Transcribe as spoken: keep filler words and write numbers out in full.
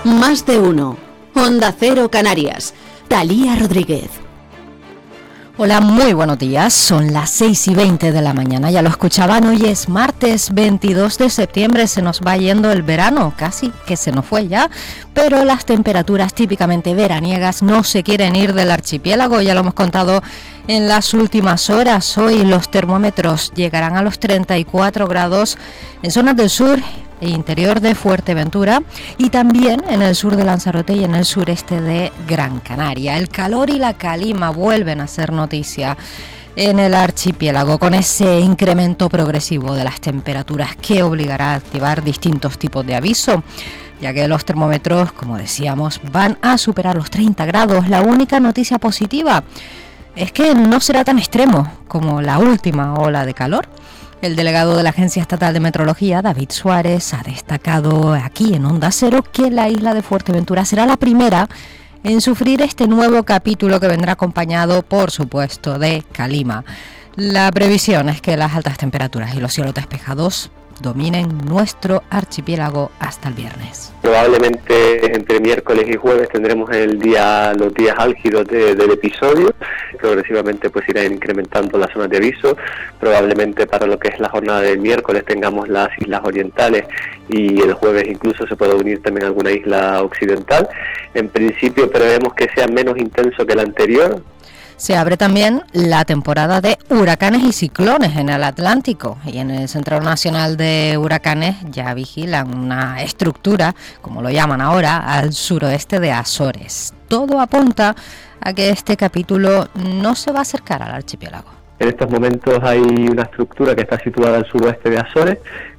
Más de uno. Onda Cero Canarias. Talía Rodríguez. Hola, muy buenos días. Son las seis y veinte de la mañana. Ya lo escuchaban, hoy es martes veintidós de septiembre. Se nos va yendo el verano, casi que se nos fue ya. Pero las temperaturas típicamente veraniegas no se quieren ir del archipiélago. Ya lo hemos contado en las últimas horas. Hoy los termómetros llegarán a los treinta y cuatro grados en zonas del sur e interior de Fuerteventura y también en el sur de Lanzarote y en el sureste de Gran Canaria. El calor y la calima vuelven a ser noticia en el archipiélago, con ese incremento progresivo de las temperaturas que obligará a activar distintos tipos de aviso, ya que los termómetros, como decíamos, van a superar los treinta grados. La única noticia positiva es que no será tan extremo como la última ola de calor. El delegado de la Agencia Estatal de Meteorología, David Suárez, ha destacado aquí en Onda Cero que la isla de Fuerteventura será la primera en sufrir este nuevo capítulo que vendrá acompañado, por supuesto, de calima. La previsión es que las altas temperaturas y los cielos despejados dominen nuestro archipiélago hasta el viernes. Probablemente entre miércoles y jueves tendremos el día, los días álgidos de, del episodio. Progresivamente pues irán incrementando las zonas de aviso. Probablemente para lo que es la jornada del miércoles tengamos las islas orientales y el jueves incluso se puede unir también alguna isla occidental. En principio prevemos que sea menos intenso que el anterior. Se abre también la temporada de huracanes y ciclones en el Atlántico, y en el Centro Nacional de Huracanes ya vigilan una estructura, como lo llaman ahora, al suroeste de Azores. Todo apunta a que este capítulo no se va a acercar al archipiélago. En estos momentos hay una estructura que está situada al suroeste de Azores,